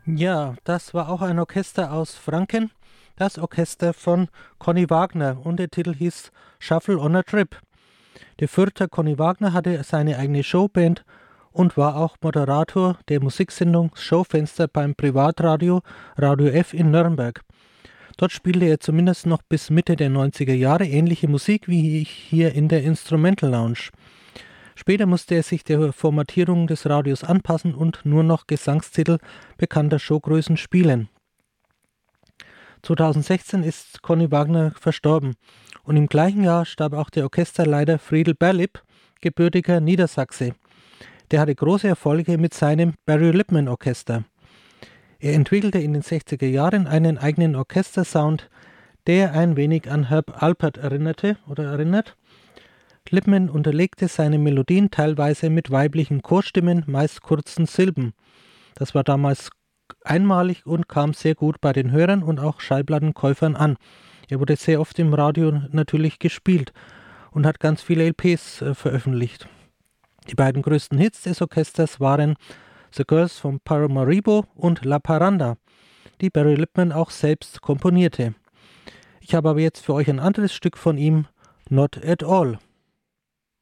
Ja, das war auch ein Orchester aus Franken, das Orchester von Conny Wagner, und der Titel hieß Shuffle on a Trip. Der Fürther Conny Wagner hatte seine eigene Showband und war auch Moderator der Musiksendung Schaufenster beim Privatradio Radio F in Nürnberg. Dort spielte er zumindest noch bis Mitte der 90er Jahre ähnliche Musik wie hier in der Instrumental Lounge. Später musste er sich der Formatierung des Radios anpassen und nur noch Gesangstitel bekannter Showgrößen spielen. 2016 ist Conny Wagner verstorben und im gleichen Jahr starb auch der Orchesterleiter Friedel Berlip, gebürtiger Niedersachse. Der hatte große Erfolge mit seinem Barry Lippmann Orchester. Er entwickelte in den 60er Jahren einen eigenen Orchestersound, der ein wenig an Herb Alpert erinnert. Lippmann unterlegte seine Melodien teilweise mit weiblichen Chorstimmen, meist kurzen Silben. Das war damals einmalig und kam sehr gut bei den Hörern und auch Schallplattenkäufern an. Er wurde sehr oft im Radio natürlich gespielt und hat ganz viele LPs veröffentlicht. Die beiden größten Hits des Orchesters waren The Girls from Paramaribo und La Paranda, die Barry Lippmann auch selbst komponierte. Ich habe aber jetzt für euch ein anderes Stück von ihm, Not at All.